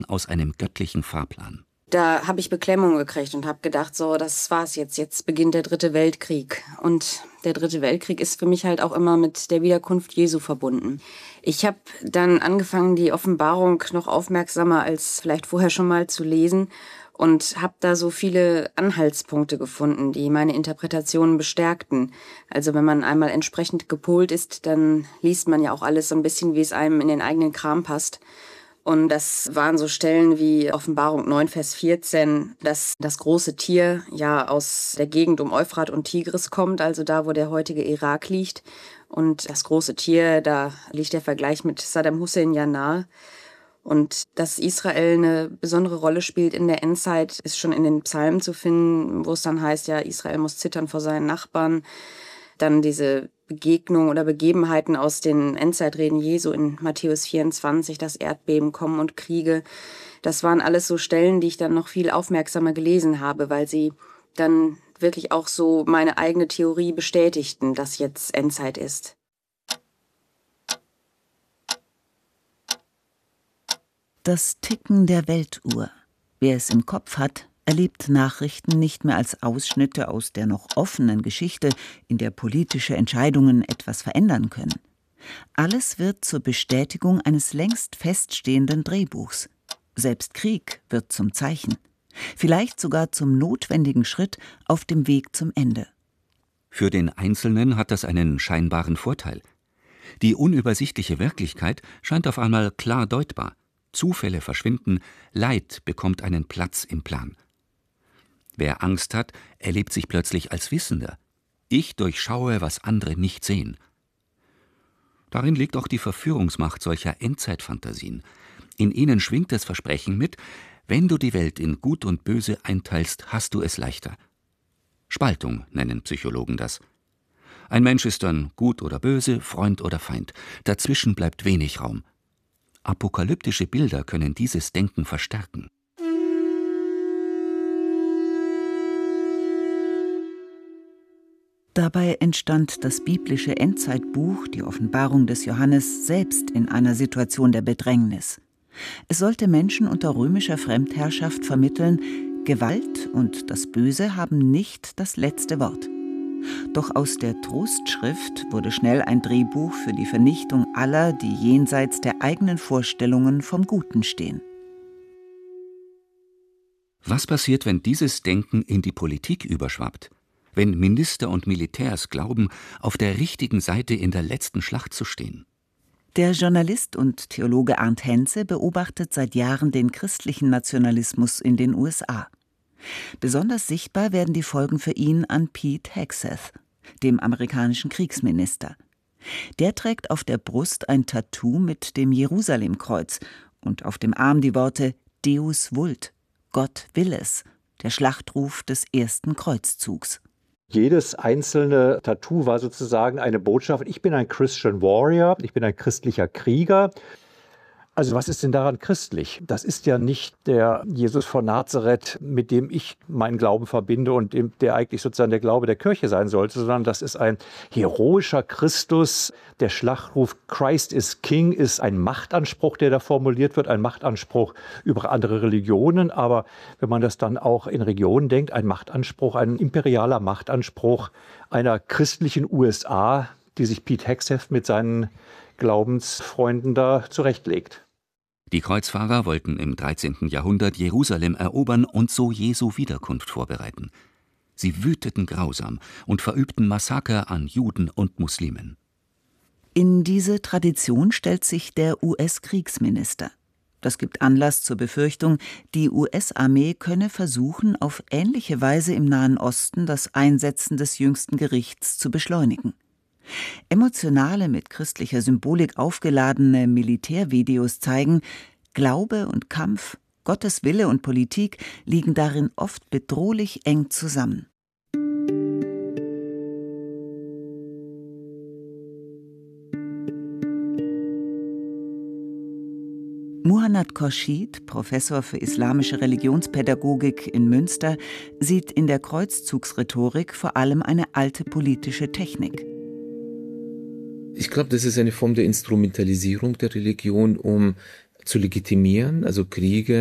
aus einem göttlichen Fahrplan. Da habe ich Beklemmung gekriegt und habe gedacht, so, das war's jetzt. Jetzt beginnt der 3. Weltkrieg. Und der 3. Weltkrieg ist für mich halt auch immer mit der Wiederkunft Jesu verbunden. Ich habe dann angefangen, die Offenbarung noch aufmerksamer als vielleicht vorher schon mal zu lesen und habe da so viele Anhaltspunkte gefunden, die meine Interpretationen bestärkten. Also wenn man einmal entsprechend gepolt ist, dann liest man ja auch alles so ein bisschen, wie es einem in den eigenen Kram passt. Und das waren so Stellen wie Offenbarung 9, Vers 14, dass das große Tier ja aus der Gegend um Euphrat und Tigris kommt, also da, wo der heutige Irak liegt. Und das große Tier, da liegt der Vergleich mit Saddam Hussein ja nahe. Und dass Israel eine besondere Rolle spielt in der Endzeit, ist schon in den Psalmen zu finden, wo es dann heißt, ja, Israel muss zittern vor seinen Nachbarn. Dann diese Begegnungen oder Begebenheiten aus den Endzeitreden Jesu in Matthäus 24, das Erdbeben, Kommen und Kriege. Das waren alles so Stellen, die ich dann noch viel aufmerksamer gelesen habe, weil sie dann wirklich auch so meine eigene Theorie bestätigten, dass jetzt Endzeit ist. Das Ticken der Weltuhr. Wer es im Kopf hat, erlebt Nachrichten nicht mehr als Ausschnitte aus der noch offenen Geschichte, in der politische Entscheidungen etwas verändern können. Alles wird zur Bestätigung eines längst feststehenden Drehbuchs. Selbst Krieg wird zum Zeichen. Vielleicht sogar zum notwendigen Schritt auf dem Weg zum Ende. Für den Einzelnen hat das einen scheinbaren Vorteil. Die unübersichtliche Wirklichkeit scheint auf einmal klar deutbar. Zufälle verschwinden, Leid bekommt einen Platz im Plan. Wer Angst hat, erlebt sich plötzlich als Wissender. Ich durchschaue, was andere nicht sehen. Darin liegt auch die Verführungsmacht solcher Endzeitfantasien. In ihnen schwingt das Versprechen mit: Wenn du die Welt in Gut und Böse einteilst, hast du es leichter. Spaltung nennen Psychologen das. Ein Mensch ist dann gut oder böse, Freund oder Feind. Dazwischen bleibt wenig Raum. Apokalyptische Bilder können dieses Denken verstärken. Dabei entstand das biblische Endzeitbuch, die Offenbarung des Johannes, selbst in einer Situation der Bedrängnis. Es sollte Menschen unter römischer Fremdherrschaft vermitteln, Gewalt und das Böse haben nicht das letzte Wort. Doch aus der Trostschrift wurde schnell ein Drehbuch für die Vernichtung aller, die jenseits der eigenen Vorstellungen vom Guten stehen. Was passiert, wenn dieses Denken in die Politik überschwappt? Wenn Minister und Militärs glauben, auf der richtigen Seite in der letzten Schlacht zu stehen? Der Journalist und Theologe Arndt Henze beobachtet seit Jahren den christlichen Nationalismus in den USA. Besonders sichtbar werden die Folgen für ihn an Pete Hegseth, dem amerikanischen Kriegsminister. Der trägt auf der Brust ein Tattoo mit dem Jerusalemkreuz und auf dem Arm die Worte Deus vult, Gott will es, der Schlachtruf des ersten Kreuzzugs. Jedes einzelne Tattoo war sozusagen eine Botschaft: Ich bin ein Christian Warrior, ich bin ein christlicher Krieger. Also was ist denn daran christlich? Das ist ja nicht der Jesus von Nazareth, mit dem ich meinen Glauben verbinde und der eigentlich sozusagen der Glaube der Kirche sein sollte, sondern das ist ein heroischer Christus. Der Schlachtruf Christ is King ist ein Machtanspruch, der da formuliert wird, ein Machtanspruch über andere Religionen. Aber wenn man das dann auch in Regionen denkt, ein Machtanspruch, ein imperialer Machtanspruch einer christlichen USA, die sich Pete Hegseth mit seinen Glaubensfreunden da zurechtlegt. Die Kreuzfahrer wollten im 13. Jahrhundert Jerusalem erobern und so Jesu Wiederkunft vorbereiten. Sie wüteten grausam und verübten Massaker an Juden und Muslimen. In diese Tradition stellt sich der US-Kriegsminister. Das gibt Anlass zur Befürchtung, die US-Armee könne versuchen, auf ähnliche Weise im Nahen Osten das Einsetzen des jüngsten Gerichts zu beschleunigen. Emotionale, mit christlicher Symbolik aufgeladene Militärvideos zeigen, Glaube und Kampf, Gottes Wille und Politik liegen darin oft bedrohlich eng zusammen. Muhannad Khorshid, Professor für islamische Religionspädagogik in Münster, sieht in der Kreuzzugsrhetorik vor allem eine alte politische Technik. Ich glaube, das ist eine Form der Instrumentalisierung der Religion, um zu legitimieren, also Kriege